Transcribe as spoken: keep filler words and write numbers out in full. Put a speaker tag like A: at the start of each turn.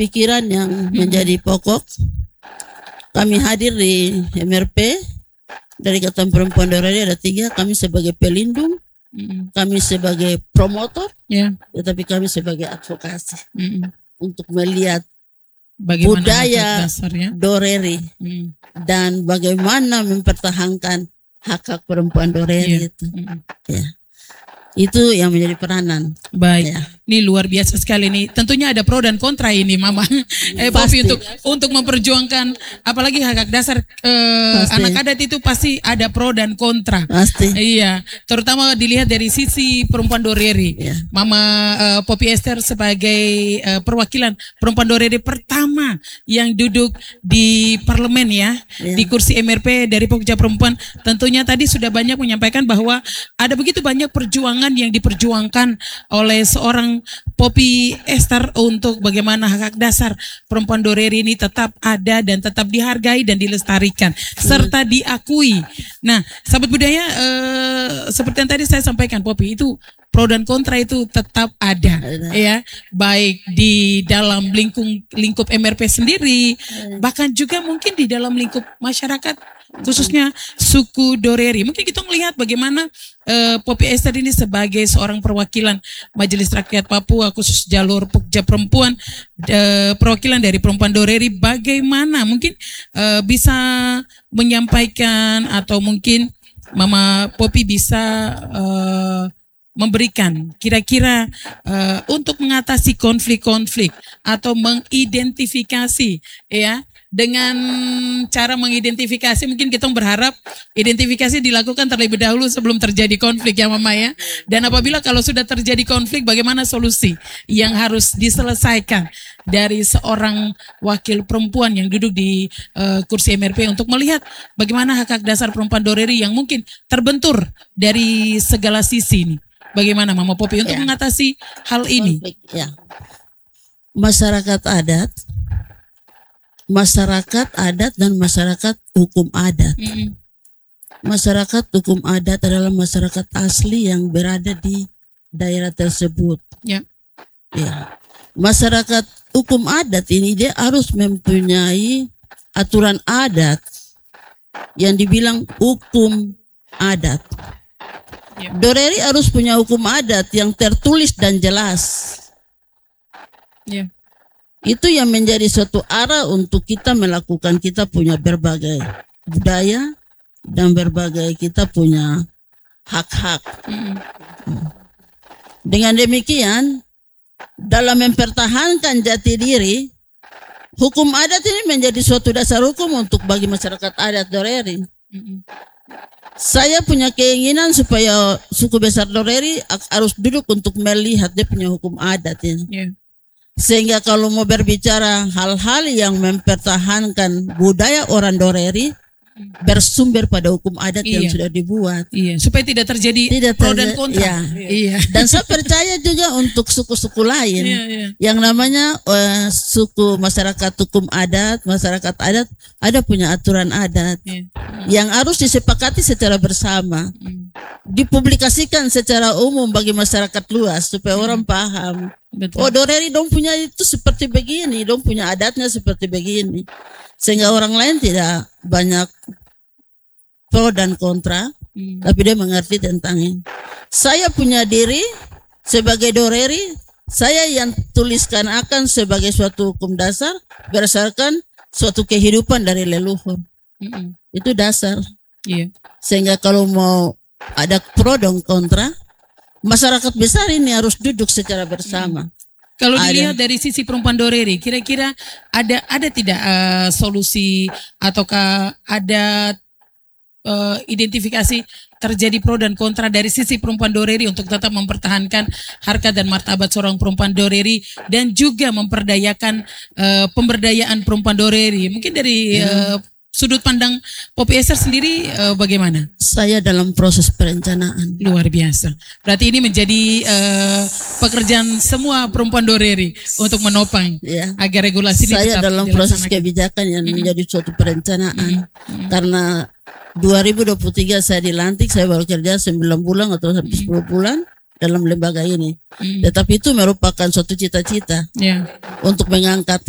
A: pikiran yang hmm. menjadi pokok. Kami hadir di M R P dari Ikatan Perempuan Doreri ada tiga. Kami sebagai pelindung, hmm. kami sebagai promotor, yeah. tetapi kami sebagai advokasi hmm. untuk melihat bagaimana budaya dasarnya Doreri hmm. dan bagaimana mempertahankan hak-hak perempuan Doreri yeah. itu. Hmm. Ya. Itu yang menjadi peranan.
B: Baik, ya. Ini luar biasa sekali nih. Tentunya ada pro dan kontra ini, Mama. Eh, Popi untuk untuk memperjuangkan, apalagi hak-hak dasar eh, anak adat itu pasti ada pro dan kontra.
A: Pasti.
B: Iya, terutama dilihat dari sisi perempuan Doreri. Ya. Mama eh, Popi Esther sebagai eh, perwakilan perempuan Doreri pertama yang duduk di parlemen ya, ya. Di kursi M R P dari Pokja Perempuan. Tentunya tadi sudah banyak menyampaikan bahwa ada begitu banyak perjuangan yang diperjuangkan oleh seorang Popi Esther untuk bagaimana hak dasar perempuan Doreri ini tetap ada dan tetap dihargai dan dilestarikan serta diakui. Nah, sahabat budaya, eh, seperti yang tadi saya sampaikan, Popi, itu pro dan kontra itu tetap ada, ada. Ya, baik di dalam lingkup lingkup M R P sendiri, ada. Bahkan juga mungkin di dalam lingkup masyarakat, khususnya suku Doreri. Mungkin kita melihat bagaimana uh, Popi Esther ini sebagai seorang perwakilan Majelis Rakyat Papua khusus jalur Pokja Perempuan, uh, perwakilan dari perempuan Doreri, bagaimana mungkin uh, bisa menyampaikan atau mungkin Mama Popi bisa uh, memberikan kira-kira uh, untuk mengatasi konflik-konflik atau mengidentifikasi ya. Dengan cara mengidentifikasi, mungkin kita berharap identifikasi dilakukan terlebih dahulu sebelum terjadi konflik ya Mama ya. Dan apabila kalau sudah terjadi konflik, bagaimana solusi yang harus diselesaikan dari seorang wakil perempuan yang duduk di uh, kursi M R P untuk melihat bagaimana hak-hak dasar perempuan Doreri yang mungkin terbentur dari segala sisi ini. Bagaimana Mama Popi untuk ya. mengatasi hal ini?
A: Konflik, ya. Masyarakat adat Masyarakat adat dan masyarakat hukum adat. Mm-hmm. Masyarakat hukum adat adalah masyarakat asli yang berada di daerah tersebut.
B: Yeah.
A: Ya. Masyarakat hukum adat ini dia harus mempunyai aturan adat yang dibilang hukum adat. Yeah. Doreri harus punya hukum adat yang tertulis dan jelas.
B: Yeah.
A: Itu yang menjadi suatu arah untuk kita melakukan, kita punya berbagai budaya dan berbagai kita punya hak-hak. Mm. Dengan demikian, dalam mempertahankan jati diri, hukum adat ini menjadi suatu dasar hukum untuk bagi masyarakat adat Doreri. Mm. Saya punya keinginan supaya suku besar Doreri harus duduk untuk melihat dia punya hukum adat ini. Yeah. Sehingga kalau mau berbicara hal-hal yang mempertahankan budaya orang Doreri, bersumber pada hukum adat iya. yang sudah dibuat.
B: Iya, supaya tidak terjadi tidak pro dan kontra.
A: Iya. Iya. Dan saya percaya juga untuk suku-suku lain iya, iya. yang namanya uh, suku masyarakat hukum adat, masyarakat adat ada punya aturan adat iya. yang harus disepakati secara bersama, hmm. dipublikasikan secara umum bagi masyarakat luas supaya hmm. orang paham. Betul. Oh, Doreri dong punya itu seperti begini, dong punya adatnya seperti begini, sehingga orang lain tidak banyak pro dan kontra, hmm. tapi dia mengerti tentang ini. Saya punya diri sebagai Doreri, saya yang tuliskan akan sebagai suatu hukum dasar berdasarkan suatu kehidupan dari leluhur. Hmm. Itu dasar.
B: Yeah.
A: Sehingga kalau mau ada pro dan kontra, masyarakat besar ini harus duduk secara bersama. Hmm.
B: Kalau dilihat dari sisi perempuan Doreri, kira-kira ada ada tidak uh, solusi ataukah ada uh, identifikasi terjadi pro dan kontra dari sisi perempuan Doreri untuk tetap mempertahankan harkat dan martabat seorang perempuan Doreri dan juga memperdayakan uh, pemberdayaan perempuan Doreri? Mungkin dari uh, sudut pandang Popi Esther sendiri uh, bagaimana?
A: Saya dalam proses perencanaan.
B: Luar biasa. Berarti ini menjadi uh, pekerjaan semua perempuan Doreri untuk menopang ya. Agar regulasi ini
A: saya
B: tetap
A: dalam proses kebijakan yang mm-hmm. menjadi suatu perencanaan. Mm-hmm. Karena dua ribu dua puluh tiga saya dilantik, saya baru kerja sembilan bulan atau sampai mm-hmm. sepuluh bulan dalam lembaga ini. Mm-hmm. Tetapi itu merupakan suatu cita-cita yeah. untuk mengangkat